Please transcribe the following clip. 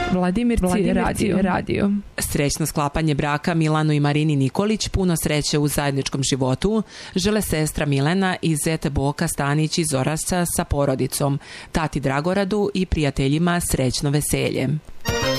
Vladimirci radio. Srećno sklapanje braka Milanu i Marini Nikolić, puno sreće u zajedničkom životu, žele sestra Milena i zet Boka Stanić iz Orašca sa porodicom, tati Dragoradu i prijateljima srećno veselje.